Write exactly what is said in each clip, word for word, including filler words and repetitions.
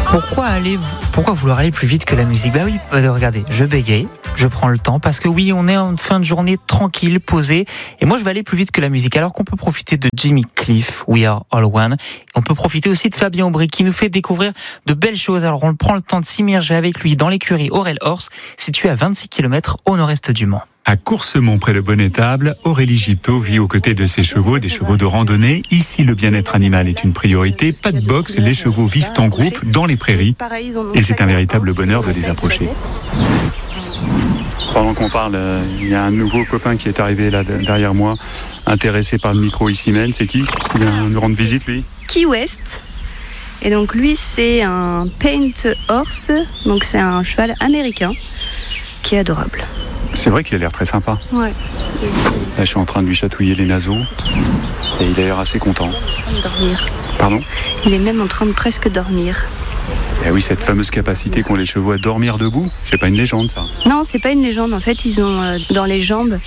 Pourquoi aller, pourquoi vouloir aller plus vite que la musique ? Bah oui, regardez, je bégaye, je prends le temps parce que oui, on est en fin de journée tranquille, posé, et moi je vais aller plus vite que la musique. Alors qu'on peut profiter de Jimmy Cliff, We Are All One, on peut profiter aussi de Fabien Aubry qui nous fait découvrir de belles choses. Alors on prend le temps de s'immerger avec lui dans l'écurie Aurel Horse, située à vingt-six kilomètres au nord-est du Mans. À Coursemont, près de Bonnétable, Aurélie Gipto vit aux côtés de ses chevaux, des chevaux de randonnée. Ici, le bien-être animal est une priorité. Pas de boxe, les chevaux vivent en groupe dans les prairies. Et c'est un véritable bonheur de les approcher. Pendant qu'on parle, il y a un nouveau copain qui est arrivé là derrière moi, intéressé par le micro ici même. C'est qui ? Il vient nous rendre visite, lui ? Key West. Et donc lui, c'est un paint horse, donc c'est un cheval américain qui est adorable. C'est vrai qu'il a l'air très sympa. Ouais. Là, je suis en train de lui chatouiller les naseaux et il a l'air assez content. Il est en train de dormir. Pardon ? Il est même en train de presque dormir. Eh oui, cette fameuse capacité qu'ont les chevaux à dormir debout, c'est pas une légende, ça. Non, c'est pas une légende. En fait, ils ont euh, dans les jambes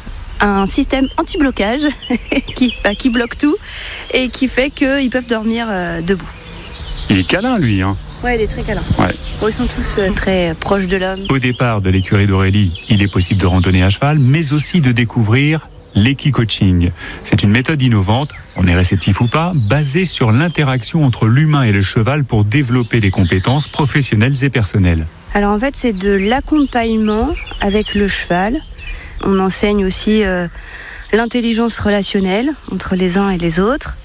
un système anti-blocage qui, bah, qui bloque tout et qui fait qu'ils peuvent dormir euh, debout. Il est câlin, lui, hein ? Ouais, il est très câlin. Ouais. Bon, ils sont tous euh, très proches de l'homme. Au départ de l'écurie d'Aurélie, il est possible de randonner à cheval, mais aussi de découvrir l'équi-coaching. C'est une méthode innovante, on est réceptif ou pas, basée sur l'interaction entre l'humain et le cheval pour développer des compétences professionnelles et personnelles. Alors en fait, c'est de l'accompagnement avec le cheval. On enseigne aussi euh, l'intelligence relationnelle entre les uns et les autres.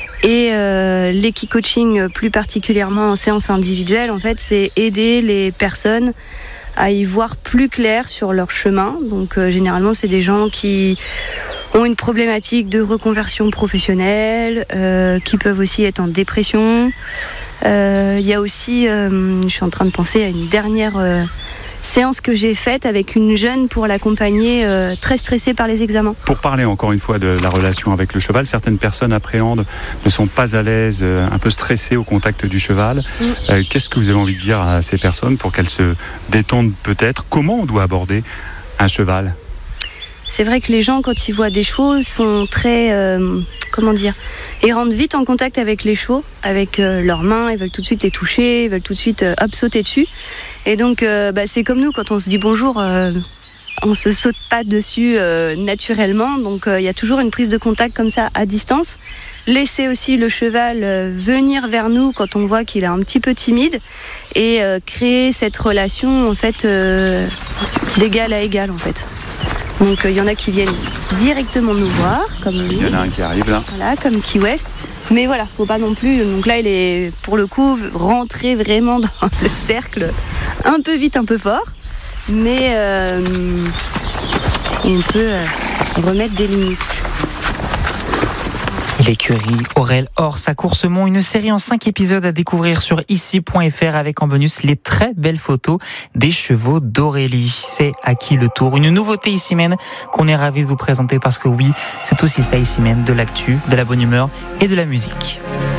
Et euh, l'équi-coaching, plus particulièrement en séance individuelle, en fait, c'est aider les personnes à y voir plus clair sur leur chemin. Donc euh, généralement, c'est des gens qui ont une problématique de reconversion professionnelle, euh, qui peuvent aussi être en dépression. Il euh, y a aussi, euh, je suis en train de penser à une dernière euh, séance que j'ai faite avec une jeune pour l'accompagner, euh, très stressée par les examens. Pour parler encore une fois de la relation avec le cheval, certaines personnes appréhendent, ne sont pas à l'aise, euh, un peu stressées au contact du cheval. Mm. Euh, qu'est-ce que vous avez envie de dire à ces personnes pour qu'elles se détendent peut-être ? Comment on doit aborder un cheval ? C'est vrai que les gens, quand ils voient des chevaux, sont très... Euh, comment dire ? Ils rentrent vite en contact avec les chevaux, avec euh, leurs mains, ils veulent tout de suite les toucher, ils veulent tout de suite euh, hop, sauter dessus. Et donc, euh, bah, c'est comme nous, quand on se dit bonjour, euh, on ne se saute pas dessus euh, naturellement. Donc, il euh, y a toujours une prise de contact comme ça, à distance. Laisser aussi le cheval euh, venir vers nous quand on voit qu'il est un petit peu timide. Et euh, créer cette relation, en fait, euh, d'égal à égal, en fait. Donc il euh, y en a qui viennent directement nous voir, comme lui. Il y en a un qui arrive là. Voilà, comme Key West. Mais voilà, faut pas non plus. Donc là, il est pour le coup rentré vraiment dans le cercle, un peu vite, un peu fort. Mais euh, on peut euh, remettre des limites. L'écurie Aurel Horse à Coursemont, une série en cinq épisodes à découvrir sur ici point f r avec en bonus les très belles photos des chevaux d'Aurélie. C'est à qui le tour ? Une nouveauté ici même qu'on est ravis de vous présenter parce que oui, c'est aussi ça ici même, de l'actu, de la bonne humeur et de la musique.